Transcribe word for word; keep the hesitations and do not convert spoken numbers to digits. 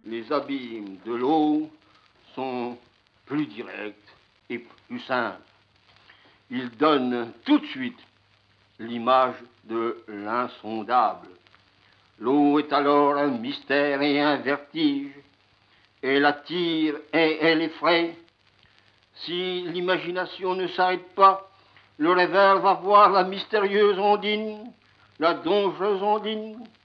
Les abîmes de l'eau sont plus directs et plus simples. Ils donnent tout de suite l'image de l'insondable. L'eau est alors un mystère et un vertige. Elle attire et elle effraie. Si l'imagination ne s'arrête pas, le rêveur va voir la mystérieuse Ondine, la dongeuse Ondine,